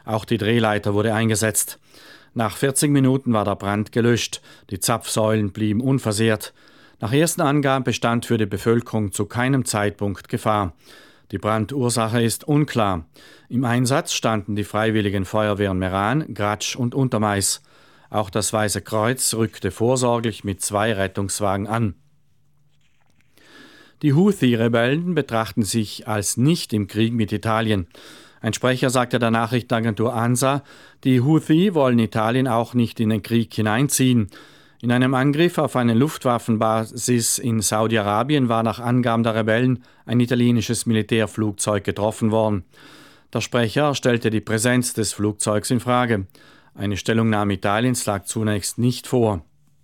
Auch die Drehleiter wurde eingesetzt. Nach 40 Minuten war der Brand gelöscht. Die Zapfsäulen blieben unversehrt. Nach ersten Angaben bestand für die Bevölkerung zu keinem Zeitpunkt Gefahr. Die Brandursache ist unklar. Im Einsatz standen die Freiwilligen Feuerwehren Meran, Gratsch und Untermais. Auch das Weiße Kreuz rückte vorsorglich mit 2 Rettungswagen an. Die Houthi-Rebellen betrachten sich als nicht im Krieg mit Italien. Ein Sprecher sagte der Nachrichtenagentur ANSA, die Houthi wollen Italien auch nicht in den Krieg hineinziehen. In einem Angriff auf eine Luftwaffenbasis in Saudi-Arabien war nach Angaben der Rebellen ein italienisches Militärflugzeug getroffen worden. Der Sprecher stellte die Präsenz des Flugzeugs in Frage. Eine Stellungnahme Italiens lag zunächst nicht vor.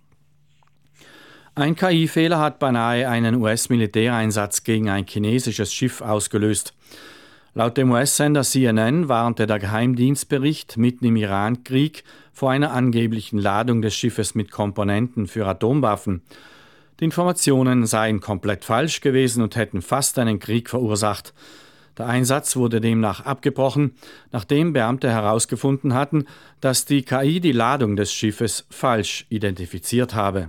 Ein KI-Fehler hat beinahe einen US-Militäreinsatz gegen ein chinesisches Schiff ausgelöst. Laut dem US-Sender CNN warnte der Geheimdienstbericht mitten im Iran-Krieg vor einer angeblichen Ladung des Schiffes mit Komponenten für Atomwaffen. Die Informationen seien komplett falsch gewesen und hätten fast einen Krieg verursacht. Der Einsatz wurde demnach abgebrochen, nachdem Beamte herausgefunden hatten, dass die KI die Ladung des Schiffes falsch identifiziert habe.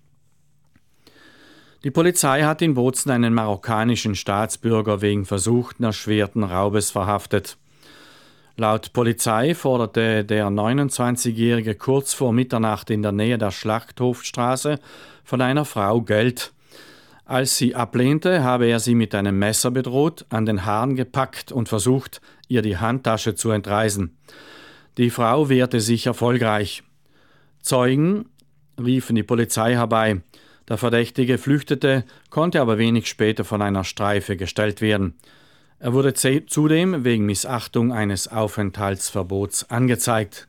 Die Polizei hat in Bozen einen marokkanischen Staatsbürger wegen versuchten erschwerten Raubes verhaftet. Laut Polizei forderte der 29-Jährige kurz vor Mitternacht in der Nähe der Schlachthofstraße von einer Frau Geld. Als sie ablehnte, habe er sie mit einem Messer bedroht, an den Haaren gepackt und versucht, ihr die Handtasche zu entreißen. Die Frau wehrte sich erfolgreich. Zeugen riefen die Polizei herbei. Der Verdächtige flüchtete, konnte aber wenig später von einer Streife gestellt werden. Er wurde zudem wegen Missachtung eines Aufenthaltsverbots angezeigt.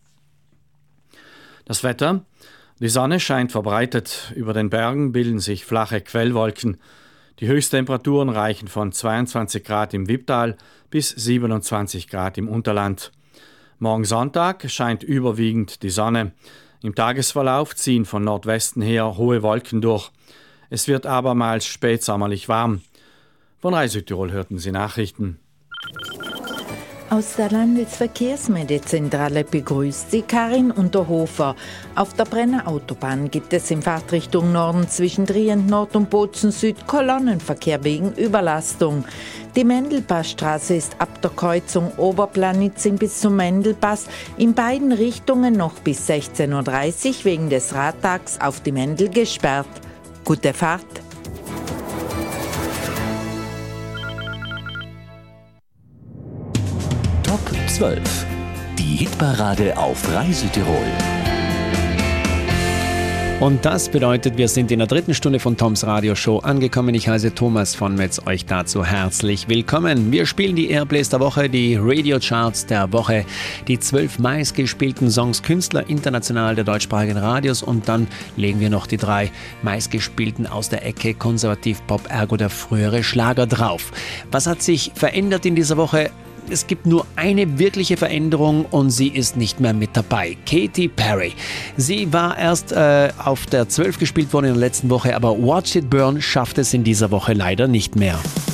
Das Wetter: Die Sonne scheint verbreitet. Über den Bergen bilden sich flache Quellwolken. Die Höchsttemperaturen reichen von 22 Grad im Wipptal bis 27 Grad im Unterland. Morgen Sonntag scheint überwiegend die Sonne. Im Tagesverlauf ziehen von Nordwesten her hohe Wolken durch. Es wird abermals spätsommerlich warm. Von Rai Südtirol hörten Sie Nachrichten. Aus der Landesverkehrsmeldezentrale begrüßt Sie Karin Unterhofer. Auf der Brenner Autobahn gibt es in Fahrtrichtung Norden zwischen Trient Nord und Bozen Süd Kolonnenverkehr wegen Überlastung. Die Mendelpassstraße ist ab der Kreuzung Oberplanitzing bis zum Mendelpass in beiden Richtungen noch bis 16:30 Uhr wegen des Radtags auf die Mendel gesperrt. Gute Fahrt! Top 12. Die Hitparade auf Rai Südtirol. Und das bedeutet, wir sind in der 3. Stunde von Toms Radioshow angekommen. Ich heiße Thomas von Metz, euch dazu herzlich willkommen. Wir spielen die Airplays der Woche, die Radio-Charts der Woche, die 12 meistgespielten Songs Künstler international der deutschsprachigen Radios und dann legen wir noch die 3 meistgespielten aus der Ecke Konservativ-Pop, ergo der frühere Schlager drauf. Was hat sich verändert in dieser Woche? Es gibt nur eine wirkliche Veränderung und sie ist nicht mehr mit dabei. Katy Perry. Sie war erst auf der 12 gespielt worden in der letzten Woche, aber Watch It Burn schafft es in dieser Woche leider nicht mehr.